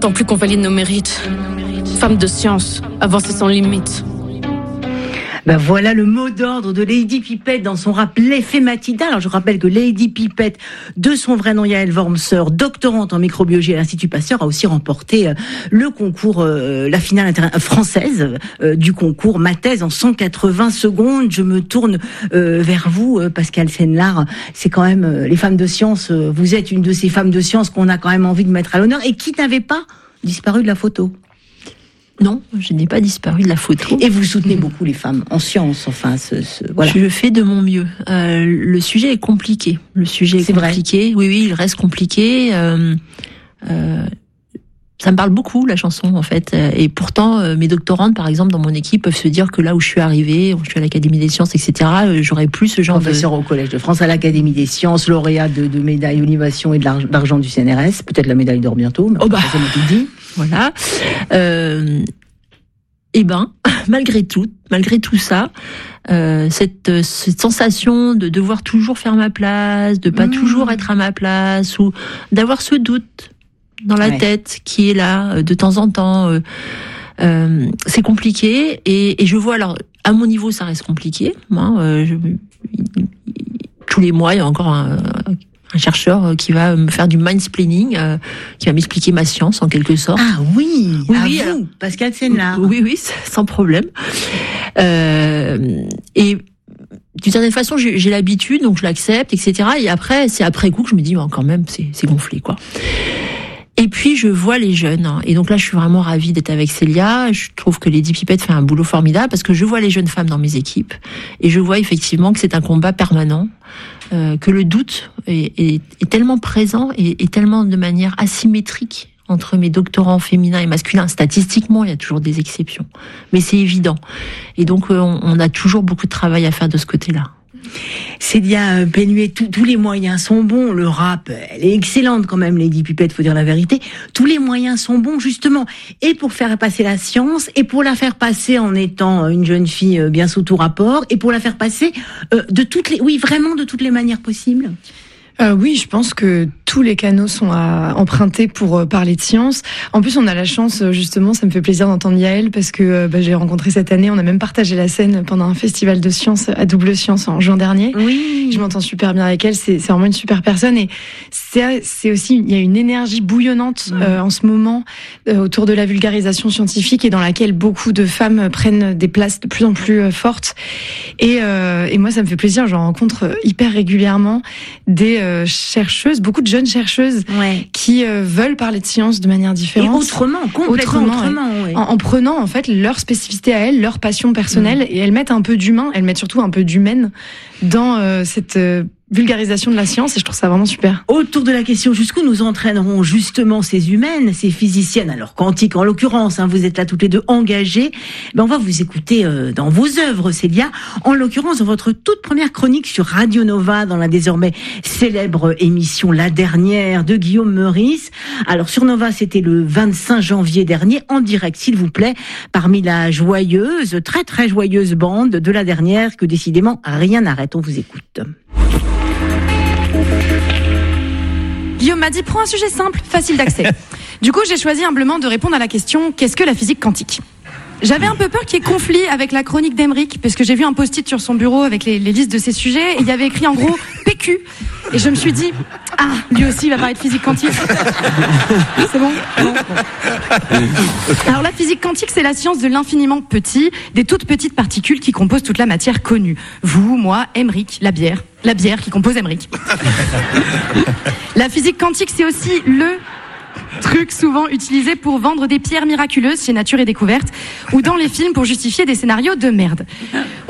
Temps plus qu'on valide nos mérites. Femme de science, avancer sans limite. Ben voilà le mot d'ordre de Lady Pipette dans son rap L'effet matinal. Alors je rappelle que Lady Pipette, de son vrai nom Yael Wormser, doctorante en microbiologie à l'Institut Pasteur, a aussi remporté le concours, la finale française du concours Ma thèse en 180 secondes. Je me tourne vers vous, Pascale Senelard. C'est quand même les femmes de science. Vous êtes une de ces femmes de science qu'on a quand même envie de mettre à l'honneur et qui n'avait pas disparu de la photo. Non, je n'ai pas disparu de la photo. Et vous soutenez beaucoup les femmes en sciences, enfin, voilà. Je fais de mon mieux. Le sujet est compliqué. C'est compliqué. Vrai. Oui, il reste compliqué. Ça me parle beaucoup, la chanson, en fait. Et pourtant, mes doctorantes, par exemple, dans mon équipe, peuvent se dire que là où je suis arrivée, je suis à l'Académie des sciences, etc., j'aurais plus ce genre professeur au Collège de France, à l'Académie des sciences, lauréat de médailles d'innovation et d'argent du CNRS, peut-être la médaille d'or bientôt, mais c'est moi qui le dis. Voilà. Malgré tout ça, cette sensation de devoir toujours faire ma place, de pas toujours être à ma place, ou d'avoir ce doute dans la tête qui est là de temps en temps, c'est compliqué. Et je vois, alors à mon niveau, ça reste compliqué. Tous les mois, il y a encore un chercheur qui va me faire du mansplaining, qui va m'expliquer ma science en quelque sorte. Ah oui, vous, Pascale Senelard. Oui, sans problème. Et d'une certaine façon, j'ai l'habitude, donc je l'accepte, etc. Et après, c'est après coup que je me dis, quand même, c'est gonflé, quoi. Et puis je vois les jeunes, et donc là je suis vraiment ravie d'être avec Célia. Je trouve que Lady Pipette fait un boulot formidable parce que je vois les jeunes femmes dans mes équipes et je vois effectivement que c'est un combat permanent, que le doute est tellement présent et tellement de manière asymétrique entre mes doctorants féminins et masculins. Statistiquement, il y a toujours des exceptions, mais c'est évident. Et donc on a toujours beaucoup de travail à faire de ce côté-là. Célia Pennuet, tous les moyens sont bons. Le rap, elle est excellente quand même, Lady Pipette, faut dire la vérité. Tous les moyens sont bons, justement, et pour faire passer la science, et pour la faire passer en étant une jeune fille bien sous tout rapport, et pour la faire passer vraiment de toutes les manières possibles. Oui, je pense que tous les canaux sont à emprunter pour parler de science. En plus, on a la chance, justement, ça me fait plaisir d'entendre Yael parce que j'ai rencontré cette année, on a même partagé la scène pendant un festival de sciences à Double Science en juin dernier. Oui. Je m'entends super bien avec elle, c'est vraiment une super personne et c'est aussi, il y a une énergie bouillonnante en ce moment autour de la vulgarisation scientifique et dans laquelle beaucoup de femmes prennent des places de plus en plus fortes. Et moi, ça me fait plaisir, j'en rencontre hyper régulièrement des chercheuses, beaucoup de jeunes chercheuses qui veulent parler de science de manière différente. Et complètement autrement. En prenant en fait leur spécificité à elles, leur passion personnelle, et elles mettent un peu d'humain, elles mettent surtout un peu d'humaine dans cette vulgarisation de la science, et je trouve ça vraiment super. Autour de la question, jusqu'où nous entraîneront justement ces humaines, ces physiciennes, alors quantiques en l'occurrence, vous êtes là toutes les deux engagées, on va vous écouter dans vos œuvres, Célia, en l'occurrence dans votre toute première chronique sur Radio Nova, dans la désormais célèbre émission La Dernière de Guillaume Meurice. Alors sur Nova, c'était le 25 janvier dernier, en direct s'il vous plaît, parmi la joyeuse, très très joyeuse bande de La Dernière, que décidément rien n'arrête. On vous écoute. Guillaume m'a dit, prends un sujet simple, facile d'accès. Du coup, j'ai choisi humblement de répondre à la question, qu'est-ce que la physique quantique ? J'avais un peu peur qu'il y ait conflit avec la chronique d'Emeric, parce que j'ai vu un post-it sur son bureau avec les listes de ses sujets, et il y avait écrit en gros PQ. Et je me suis dit, lui aussi il va parler de physique quantique. C'est bon ? Alors la physique quantique, c'est la science de l'infiniment petit, des toutes petites particules qui composent toute la matière connue. Vous, moi, Emeric, la bière qui compose Emeric. La physique quantique, c'est aussi le truc souvent utilisé pour vendre des pierres miraculeuses chez Nature et Découverte ou dans les films pour justifier des scénarios de merde.